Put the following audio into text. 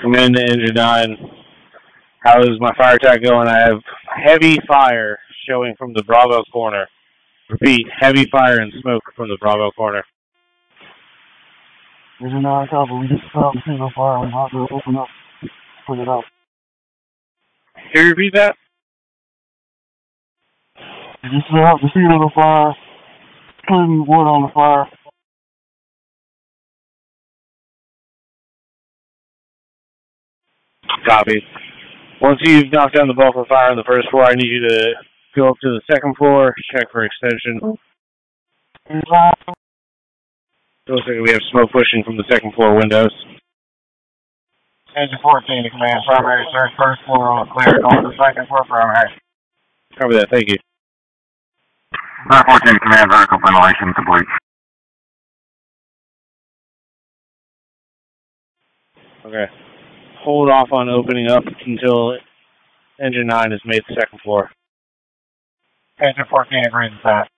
Command to Engine 9. How is my fire attack going? I have heavy fire showing from the Bravo corner. Repeat, heavy fire and smoke from the Bravo corner. Engine 9, copy. We just found the single fire. I'm not going to open up. Put it out. Can you repeat that? We just found the scene of the fire. Putting wood on the fire. Copy. Once you've knocked down the bulk of the fire on the first floor, I need you to go up to the second floor, check for extension. Looks like we have smoke pushing from the second floor windows. Engine 14 to command, primary search, first floor on clear, going to the second floor, primary. Cover that, thank you. 914 to command, vertical ventilation complete. Okay. Hold off on opening up until Engine 9 has made the second floor. Engine 14 agrees with that.